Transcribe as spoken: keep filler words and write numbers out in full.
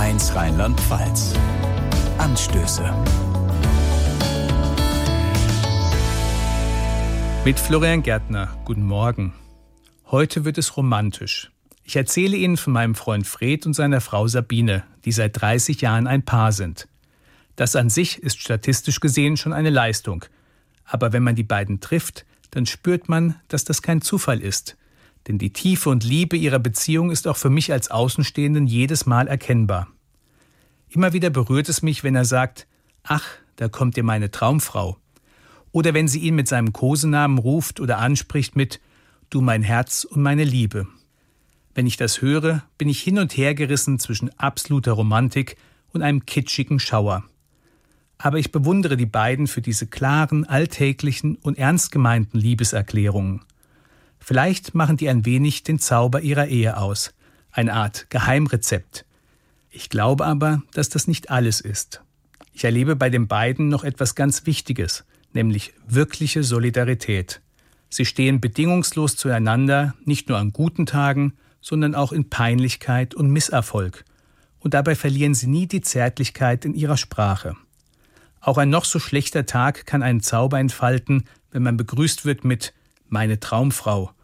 eins Rheinland-Pfalz. Anstöße. Mit Florian Gärtner. Guten Morgen. Heute wird es romantisch. Ich erzähle Ihnen von meinem Freund Fred und seiner Frau Sabine, die seit dreißig Jahren ein Paar sind. Das an sich ist statistisch gesehen schon eine Leistung. Aber wenn man die beiden trifft, dann spürt man, dass das kein Zufall ist. Denn die Tiefe und Liebe ihrer Beziehung ist auch für mich als Außenstehenden jedes Mal erkennbar. Immer wieder berührt es mich, wenn er sagt, ach, da kommt dir meine Traumfrau. Oder wenn sie ihn mit seinem Kosenamen ruft oder anspricht mit Du mein Herz und meine Liebe. Wenn ich das höre, bin ich hin und her gerissen zwischen absoluter Romantik und einem kitschigen Schauer. Aber ich bewundere die beiden für diese klaren, alltäglichen und ernst gemeinten Liebeserklärungen. Vielleicht machen die ein wenig den Zauber ihrer Ehe aus, eine Art Geheimrezept. Ich glaube aber, dass das nicht alles ist. Ich erlebe bei den beiden noch etwas ganz Wichtiges, nämlich wirkliche Solidarität. Sie stehen bedingungslos zueinander, nicht nur an guten Tagen, sondern auch in Peinlichkeit und Misserfolg. Und dabei verlieren sie nie die Zärtlichkeit in ihrer Sprache. Auch ein noch so schlechter Tag kann einen Zauber entfalten, wenn man begrüßt wird mit »meine Traumfrau«